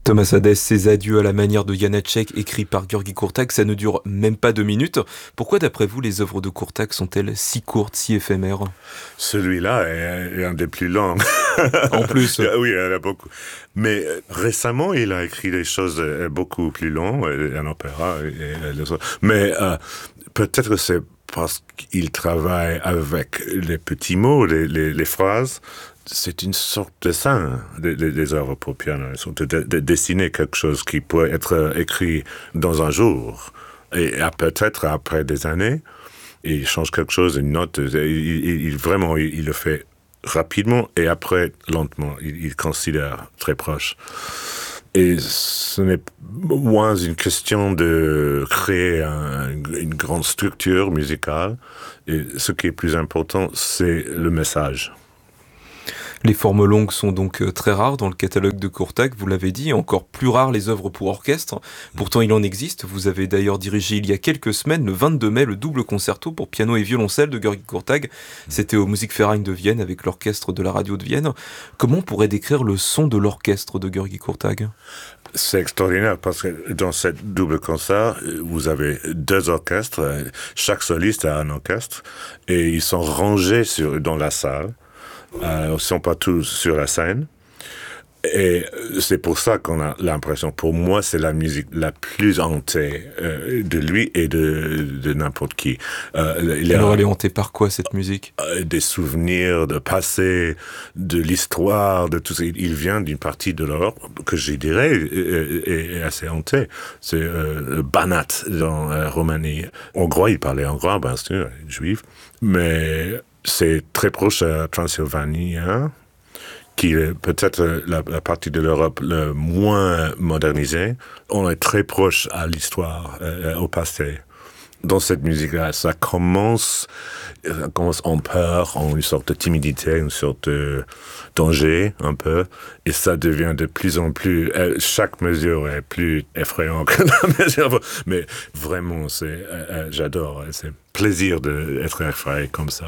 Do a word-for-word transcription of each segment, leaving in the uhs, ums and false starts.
Thomas Hadès, ces adieux à la manière de Janáček, écrits par György Kurtág, ça ne dure même pas deux minutes. Pourquoi, d'après vous, les œuvres de Kurtág sont-elles si courtes, si éphémères ? Celui-là est, est un des plus longs. En plus. Oui, il y en a beaucoup. Mais récemment, il a écrit des choses beaucoup plus longues, un opéra. Et, et les autres. Mais euh, peut-être que c'est parce qu'il travaille avec les petits mots, les, les, les phrases. C'est une sorte de dessin des, des, des œuvres pour piano. Ils sont de, de dessiner quelque chose qui pourrait être écrit dans un jour. Et peut-être après des années, il change quelque chose, une note. Il, il, il vraiment, il, il le fait rapidement et après lentement. Il, il considère très proche. Et ce n'est moins une question de créer un, une grande structure musicale. Et ce qui est plus important, c'est le message. Les formes longues sont donc très rares dans le catalogue de Kurtág, vous l'avez dit, et encore plus rares les œuvres pour orchestre. Pourtant, il en existe. Vous avez d'ailleurs dirigé il y a quelques semaines, le vingt-deux mai, le double concerto pour piano et violoncelle de György Kurtág. C'était au Musikverein de Vienne avec l'orchestre de la radio de Vienne. Comment on pourrait décrire le son de l'orchestre de György Kurtág ? C'est extraordinaire parce que dans cette double concert, vous avez deux orchestres. Chaque soliste a un orchestre et ils sont rangés sur, dans la salle. Euh, ils ne sont pas tous sur la scène. Et c'est pour ça qu'on a l'impression, pour moi, c'est la musique la plus hantée euh, de lui et de, de n'importe qui. Euh, il Alors, a, elle est hantée par quoi, cette musique ? euh, Des souvenirs, de passé, de l'histoire, de tout ça. Il vient d'une partie de l'Europe que, je dirais, est, est assez hantée. C'est euh, Banat, dans la euh, Roumanie. Hongrois, il parlait hongrois, bien sûr, juif. Mais c'est très proche à Transylvanie, hein, qui est peut-être la, la partie de l'Europe le moins modernisée. On est très proche à l'histoire, euh, au passé. Dans cette musique-là, ça commence, ça commence en peur, en une sorte de timidité, une sorte de danger, un peu. Et ça devient de plus en plus... Euh, chaque mesure est plus effrayante que la mesure. Mais vraiment, c'est, euh, j'adore. C'est plaisir d'être effrayé comme ça.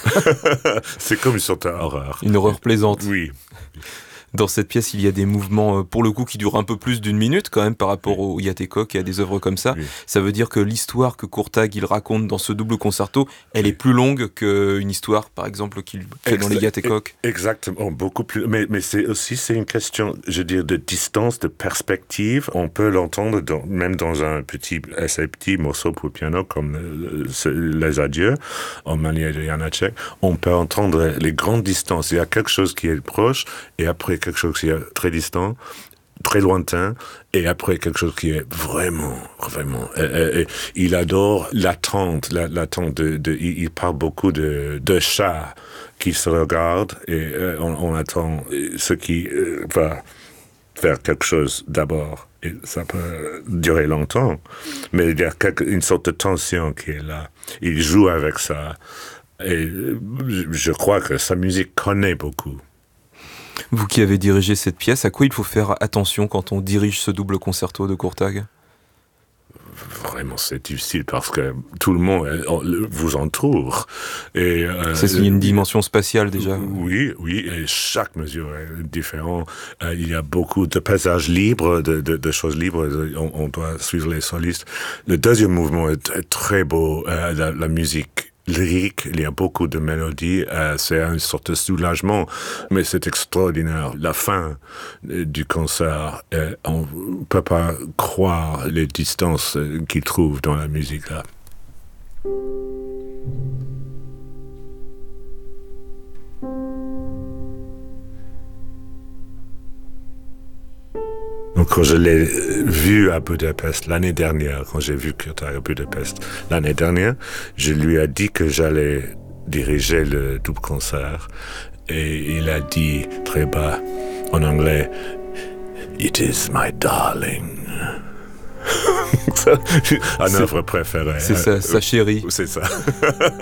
C'est comme une sorte d'horreur. Une horreur plaisante. Oui. Dans cette pièce, il y a des mouvements, pour le coup, qui durent un peu plus d'une minute, quand même, par rapport oui. au Játékok et à des œuvres comme ça. Oui. Ça veut dire que l'histoire que Kurtág, il raconte dans ce double concerto, elle oui. est plus longue qu'une histoire, par exemple, qu'il fait Exa- dans les Játékok. Exactement, beaucoup plus. Mais, mais c'est aussi, c'est une question, je veux dire, de distance, de perspective. On peut l'entendre dans, même dans un petit, assez petit morceau pour piano, comme le, les adieux, en manière de Janáček. On peut entendre les grandes distances. Il y a quelque chose qui est proche, et après, quelque chose qui est très distant, très lointain, et après quelque chose qui est vraiment, vraiment... Et, et, et il adore l'attente, l'attente de... de il, il parle beaucoup de, de chats qui se regardent, et euh, on, on attend ce qui euh, va faire quelque chose d'abord. Et ça peut durer longtemps, mais il y a quelque, une sorte de tension qui est là. Il joue avec ça, et je crois que sa musique connaît beaucoup. Vous qui avez dirigé cette pièce, à quoi il faut faire attention quand on dirige ce double concerto de Kurtág ? Vraiment, c'est difficile parce que tout le monde vous entoure. Et, euh, c'est une dimension spatiale déjà. Oui, oui, et chaque mesure est différente. Euh, il y a beaucoup de passages libres, de, de, de choses libres. On, on doit suivre les solistes. Le deuxième mouvement est, est très beau. Euh, la, la musique lyrique, il y a beaucoup de mélodies, euh, c'est une sorte de soulagement, mais c'est extraordinaire. La fin euh, du concert, euh, on ne peut pas croire les distances euh, qu'il trouve dans la musique là. Donc, quand je l'ai vu à Budapest l'année dernière, quand j'ai vu Kurtág à Budapest l'année dernière, je lui ai dit que j'allais diriger le double concert. Et il a dit très bas, en anglais, « It is my darling ». Un œuvre préférée. C'est ça, sa chérie. C'est ça.